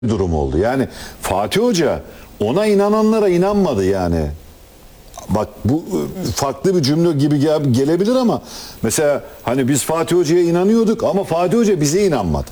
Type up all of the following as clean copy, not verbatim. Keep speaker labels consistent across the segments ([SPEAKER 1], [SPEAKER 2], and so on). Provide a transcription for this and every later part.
[SPEAKER 1] durum oldu. Yani Fatih Hoca ona inananlara inanmadı yani. Bak bu farklı bir cümle gibi gelebilir ama mesela hani biz Fatih Hoca'ya inanıyorduk ama Fatih Hoca bize inanmadı.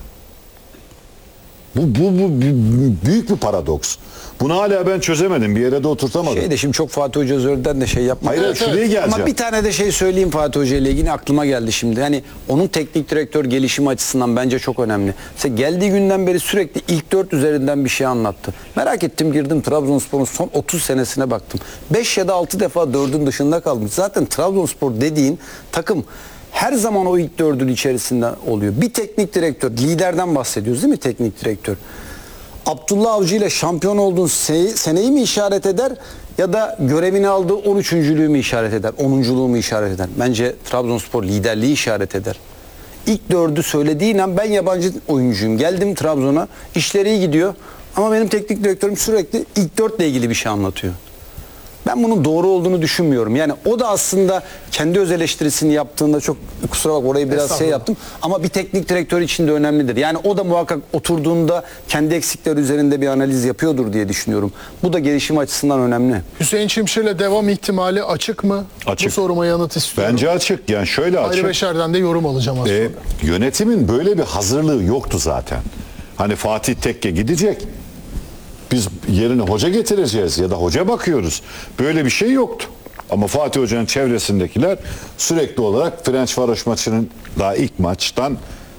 [SPEAKER 1] Bu büyük bir paradoks. Bunu hala ben çözemedim. Bir yere de oturtamadım.
[SPEAKER 2] Şimdi çok Fatih Hoca üzerinden de yapmak.
[SPEAKER 1] Hayır, şuraya geleceğim.
[SPEAKER 2] Ama bir tane de söyleyeyim Fatih Hoca ile ilgili aklıma geldi şimdi. Hani onun teknik direktör gelişimi açısından bence çok önemli. Mesela geldiği günden beri sürekli ilk 4 üzerinden bir şey anlattı. Merak ettim, girdim Trabzonspor'un son 30 senesine baktım. 5 ya da 6 defa 4'ün dışında kalmış. Zaten Trabzonspor dediğin takım her zaman o ilk 4'ün içerisinde oluyor. Bir teknik direktör, liderden bahsediyoruz değil mi teknik direktör? Abdullah Avcı ile şampiyon olduğun seneyi mi işaret eder ya da görevini aldığı 13.lüğü mü işaret eder, 10.luğu mu işaret eder? Bence Trabzonspor liderliği işaret eder. İlk 4'ü söylediğin an ben yabancı oyuncuyum. Geldim Trabzon'a, işleri iyi gidiyor ama benim teknik direktörüm sürekli ilk 4 ile ilgili bir şey anlatıyor. Ben bunun doğru olduğunu düşünmüyorum. Yani o da aslında kendi öz eleştirisini yaptığında, çok kusura bak orayı biraz yaptım ama bir teknik direktör için de önemlidir. Yani o da muhakkak oturduğunda kendi eksikleri üzerinde bir analiz yapıyordur diye düşünüyorum. Bu da gelişim açısından önemli.
[SPEAKER 3] Hüseyin Çimşir'le devam ihtimali açık mı?
[SPEAKER 1] Açık.
[SPEAKER 3] Bu soruma yanıt istiyorum.
[SPEAKER 1] Bence açık. Yani şöyle açık.
[SPEAKER 3] Hayri Beşer'den de yorum alacağım aslında.
[SPEAKER 1] Yönetimin böyle bir hazırlığı yoktu zaten. Hani Fatih Tekke gidecek. Biz yerine hoca getireceğiz ya da hoca bakıyoruz. Böyle bir şey yoktu. Ama Fatih Hoca'nın çevresindekiler sürekli olarak Ferencvaros maçının daha ilk maçtan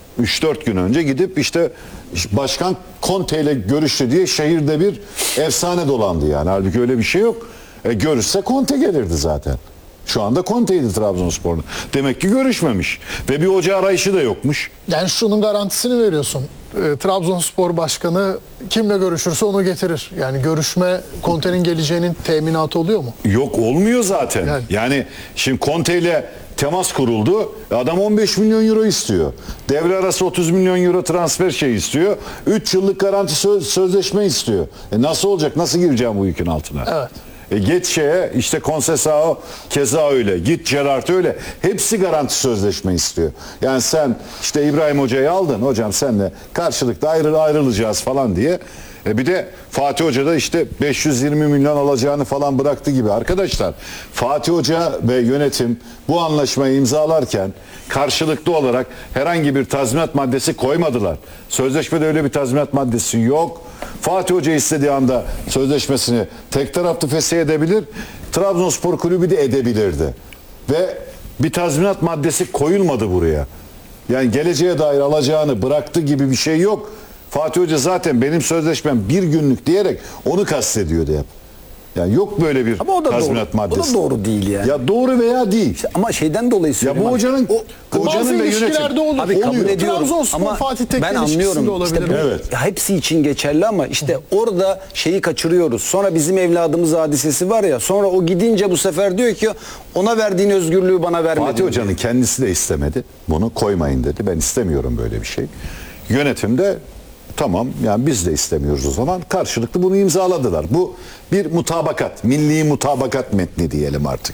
[SPEAKER 1] 3-4 gün önce gidip işte Başkan Conte ile görüştü diye şehirde bir efsane dolandı yani. Halbuki öyle bir şey yok. Görüşse Conte gelirdi zaten. Şu anda Conte'ydi Trabzonspor'un. Demek ki görüşmemiş. Ve bir hoca arayışı da yokmuş.
[SPEAKER 3] Yani şunun garantisini veriyorsun. Trabzonspor Başkanı kimle görüşürse onu getirir. Yani görüşme, Conte'nin geleceğinin teminatı oluyor mu?
[SPEAKER 1] Yok, olmuyor zaten. Yani şimdi Conte ile temas kuruldu. Adam 15 milyon euro istiyor. Devre arası 30 milyon euro transfer istiyor. 3 yıllık garanti sözleşme istiyor. Nasıl olacak? Nasıl gireceğim bu yükün altına?
[SPEAKER 3] Evet.
[SPEAKER 1] Git işte Conceição keza öyle. Git Gerrard öyle. Hepsi garanti sözleşme istiyor. Yani sen işte İbrahim Hoca'yı aldın. Hocam senle karşılıklı ayrılacağız falan diye. Bir de Fatih Hoca da işte 520 milyon alacağını falan bıraktı gibi. Arkadaşlar, Fatih Hoca ve yönetim bu anlaşmayı imzalarken karşılıklı olarak herhangi bir tazminat maddesi koymadılar. Sözleşmede öyle bir tazminat maddesi yok. Fatih Hoca istediği anda sözleşmesini tek taraflı fesih edebilir. Trabzonspor Kulübü de edebilirdi. Ve bir tazminat maddesi koyulmadı buraya. Yani geleceğe dair alacağını bıraktı gibi bir şey yok. Fatih Hoca zaten benim sözleşmem bir günlük diyerek onu kastediyordu hep. Yani yok böyle bir tazminat maddesi.
[SPEAKER 2] O da doğru değil yani.
[SPEAKER 1] Ya doğru veya değil.
[SPEAKER 2] İşte ama şeyden dolayı söylüyorum.
[SPEAKER 1] Ya bu hocanın
[SPEAKER 3] bazı
[SPEAKER 1] ve
[SPEAKER 3] ilişkilerde olur.
[SPEAKER 2] Abi kabul ediyorum
[SPEAKER 3] Trabzonspor
[SPEAKER 2] ama
[SPEAKER 3] Fatih Tekke
[SPEAKER 2] ben
[SPEAKER 3] ilişkisinde
[SPEAKER 2] anlıyorum.
[SPEAKER 3] olabilir.
[SPEAKER 2] İşte
[SPEAKER 1] Evet.
[SPEAKER 2] hepsi için geçerli ama işte orada şeyi kaçırıyoruz. Sonra bizim evladımız hadisesi var ya. Sonra o gidince bu sefer diyor ki ona verdiğin özgürlüğü bana vermedin.
[SPEAKER 1] Fatih Hoca'nın kendisi de istemedi. Bunu koymayın dedi. Ben istemiyorum böyle bir şey. Yönetim de tamam yani biz de istemiyoruz o zaman. Karşılıklı bunu imzaladılar. Bu bir mutabakat, milli mutabakat metni diyelim artık.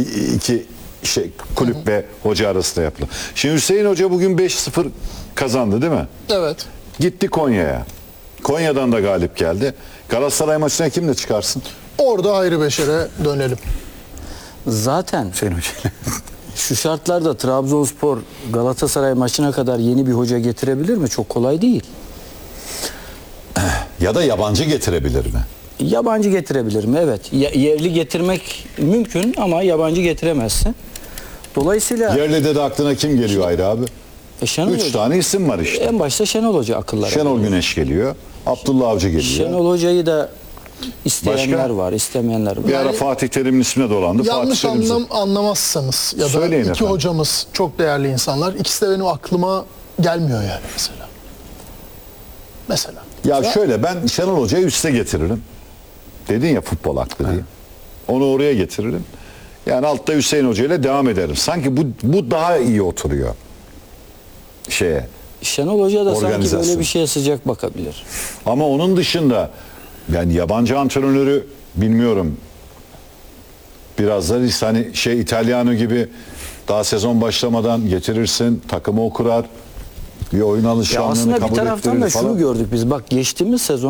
[SPEAKER 1] İki kulüp ve hoca arasında yapılan. Şimdi Hüseyin Hoca bugün 5-0 kazandı değil mi?
[SPEAKER 3] Evet.
[SPEAKER 1] Gitti Konya'ya. Konya'dan da galip geldi. Galatasaray maçına kimle çıkarsın?
[SPEAKER 3] Orada Hayri Beşer'e dönelim.
[SPEAKER 4] Zaten
[SPEAKER 2] Hüseyin Hoca.
[SPEAKER 4] şu şartlarda Trabzonspor Galatasaray maçına kadar yeni bir hoca getirebilir mi? Çok kolay değil.
[SPEAKER 1] Ya da yabancı getirebilir mi?
[SPEAKER 4] Yabancı getirebilir mi? Evet. Yerli getirmek mümkün ama yabancı getiremezsin. Dolayısıyla
[SPEAKER 1] Yerli'de de aklına kim geliyor Hayri abi?
[SPEAKER 4] Şenol
[SPEAKER 1] 3
[SPEAKER 4] Hoca.
[SPEAKER 1] tane isim var işte.
[SPEAKER 4] En başta Şenol Hoca akıllara.
[SPEAKER 1] Şenol Güneş geliyor. Abdullah Avcı geliyor.
[SPEAKER 4] Şenol Hoca'yı da isteyenler
[SPEAKER 1] Başka?
[SPEAKER 4] var, istemeyenler var.
[SPEAKER 1] Bir ara Fatih Terim'in ismine dolandı.
[SPEAKER 3] Yanlış
[SPEAKER 1] Fatih Terim
[SPEAKER 3] anlamazsanız ya da
[SPEAKER 1] Söyleyin
[SPEAKER 3] iki
[SPEAKER 1] efendim.
[SPEAKER 3] hocamız çok değerli insanlar. İkisi de benim aklıma gelmiyor yani mesela. Mesela.
[SPEAKER 1] Ya şöyle, ben Şenol Hoca'yı üste getiririm. Dedin ya futbol aklı diye. Onu oraya getiririm. Yani altta Hüseyin Hoca ile devam ederim. Sanki bu daha iyi oturuyor şeye.
[SPEAKER 4] Şenol Hoca da sanki
[SPEAKER 1] Organizasyon.
[SPEAKER 4] böyle bir şeye sıcak bakabilir.
[SPEAKER 1] Ama onun dışında yani yabancı antrenörü bilmiyorum. Biraz da hani İtalyano gibi daha sezon başlamadan getirirsin, takımı o kurar. Bir oyun
[SPEAKER 4] Ya
[SPEAKER 1] alışkanlığını
[SPEAKER 4] aslında bir
[SPEAKER 1] kabul
[SPEAKER 4] taraftan
[SPEAKER 1] ettirir
[SPEAKER 4] da şunu
[SPEAKER 1] falan.
[SPEAKER 4] gördük biz. Bak geçtiğimiz sezon